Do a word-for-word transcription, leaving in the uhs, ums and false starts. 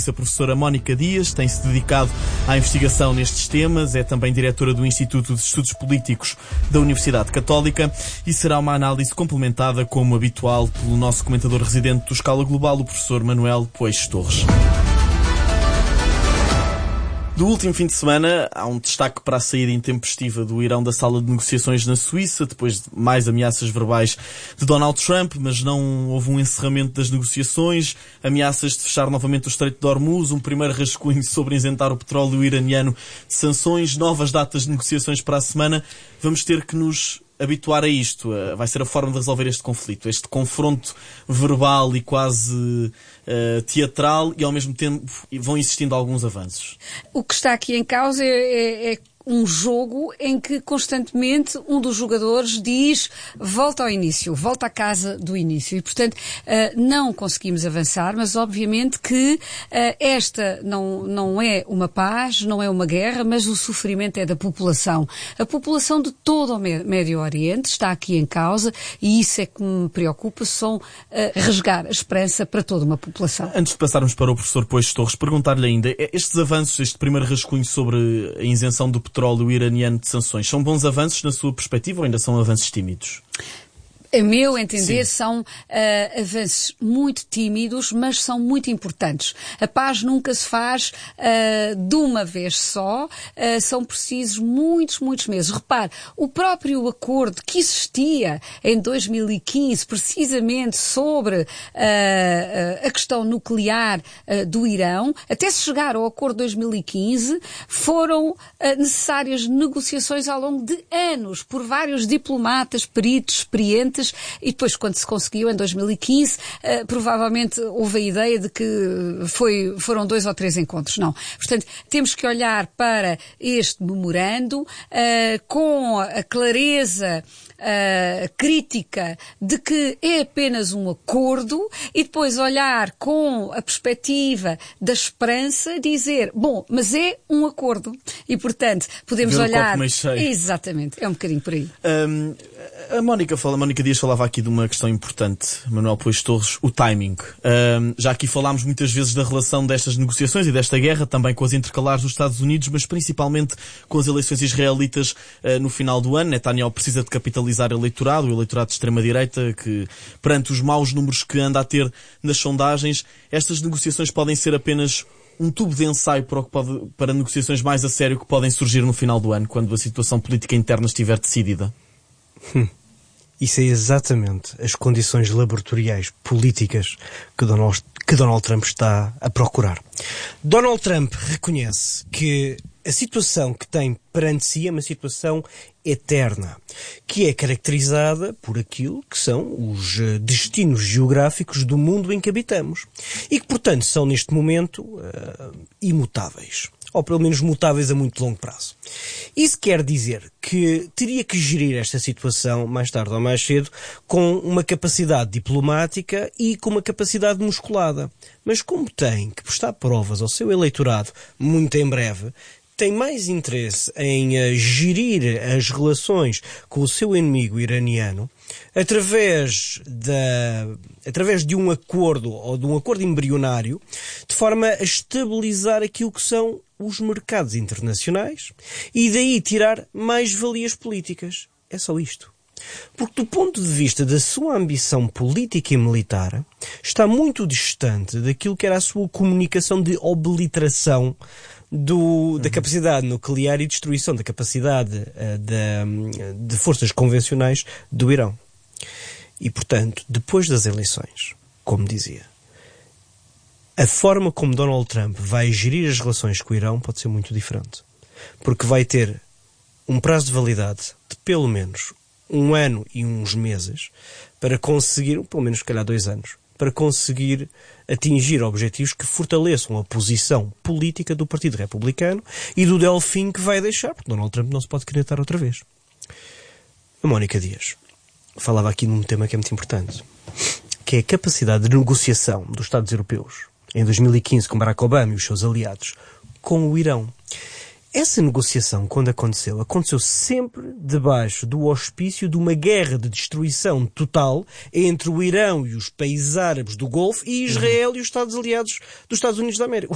Suíça, a professora Mónica Dias, tem-se dedicado à investigação nestes temas, é também diretora do Instituto de Estudos Políticos da Universidade Católica e será uma análise complementada, como habitual, pelo nosso comentador residente do Escala Global, o professor Manuel Poeixo Torres. Do último fim de semana, há um destaque para a saída intempestiva do Irão da sala de negociações na Suíça, depois de mais ameaças verbais de Donald Trump, mas não houve um encerramento das negociações, ameaças de fechar novamente o Estreito de Hormuz, um primeiro rascunho sobre isentar o petróleo iraniano de sanções, novas datas de negociações para a semana. Vamos ter que nos habituar a isto. Vai ser a forma de resolver este conflito, este confronto verbal e quase uh, teatral, e ao mesmo tempo vão existindo alguns avanços. O que está aqui em causa é, é, é um jogo em que constantemente um dos jogadores diz volta ao início, volta à casa do início. E, portanto, uh, não conseguimos avançar, mas obviamente que uh, esta não, não é uma paz, não é uma guerra, mas o sofrimento é da população. A população de todo o Médio Oriente está aqui em causa e isso é que me preocupa, são uh, rasgar a esperança para toda uma população. Antes de passarmos para o professor Poeixo Torres, perguntar-lhe ainda, estes avanços, este primeiro rascunho sobre a isenção do petróleo iraniano de sanções, são bons avanços na sua perspectiva ou ainda são avanços tímidos? A meu entender, Sim. são uh, avanços muito tímidos, mas são muito importantes. A paz nunca se faz uh, de uma vez só, uh, são precisos muitos, muitos meses. Repare, o próprio acordo que existia em dois mil e quinze, precisamente sobre uh, a questão nuclear uh, do Irão, até se chegar ao acordo de dois mil e quinze, foram uh, necessárias negociações ao longo de anos, por vários diplomatas, peritos, experientes. E depois, quando se conseguiu, em dois mil e quinze, uh, provavelmente houve a ideia de que foi, foram dois ou três encontros. Não. Portanto, temos que olhar para este memorando uh, com a clareza uh, crítica de que é apenas um acordo e depois olhar com a perspectiva da esperança, dizer, bom, mas é um acordo. E, portanto, podemos Ver olhar... o copo meio cheio. Exatamente. É um bocadinho por aí. Um, a Mónica fala, a Mónica Dias falava aqui de uma questão importante, Manuel Poeixo Torres, o timing. Um, já aqui falámos muitas vezes da relação destas negociações e desta guerra, também com as intercalares dos Estados Unidos, mas principalmente com as eleições israelitas uh, no final do ano. Netanyahu precisa de capitalizar o eleitorado, o eleitorado de extrema-direita, que perante os maus números que anda a ter nas sondagens, estas negociações podem ser apenas um tubo de ensaio para, o que pode, para negociações mais a sério que podem surgir no final do ano, quando a situação política interna estiver decidida. Hum. Isso é exatamente as condições laboratoriais políticas que Donald, que Donald Trump está a procurar. Donald Trump reconhece que a situação que tem perante si é uma situação eterna, que é caracterizada por aquilo que são os destinos geográficos do mundo em que habitamos e que, portanto, são neste momento uh, imutáveis, ou pelo menos mutáveis a muito longo prazo. Isso quer dizer que teria que gerir esta situação, mais tarde ou mais cedo, com uma capacidade diplomática e com uma capacidade musculada. Mas como tem que prestar provas ao seu eleitorado muito em breve, tem mais interesse em uh, gerir as relações com o seu inimigo iraniano através, da, através de um acordo ou de um acordo embrionário, de forma a estabilizar aquilo que são os mercados internacionais e daí tirar mais valias políticas. É só isto. Porque do ponto de vista da sua ambição política e militar, está muito distante daquilo que era a sua comunicação de obliteração do, da capacidade nuclear e destruição da capacidade uh, de, de forças convencionais do Irão. E, portanto, depois das eleições, como dizia, a forma como Donald Trump vai gerir as relações com o Irão pode ser muito diferente. Porque vai ter um prazo de validade de pelo menos um ano e uns meses para conseguir, pelo menos se calhar dois anos, para conseguir atingir objetivos que fortaleçam a posição política do Partido Republicano e do Delfim que vai deixar, porque Donald Trump não se pode candidatar outra vez. A Mónica Dias falava aqui num tema que é muito importante, que é a capacidade de negociação dos Estados europeus em dois mil e quinze com Barack Obama e os seus aliados com o Irão. Essa negociação, quando aconteceu, aconteceu sempre debaixo do auspício de uma guerra de destruição total entre o Irão e os países árabes do Golfo e Israel uhum. e os Estados aliados dos Estados Unidos da América.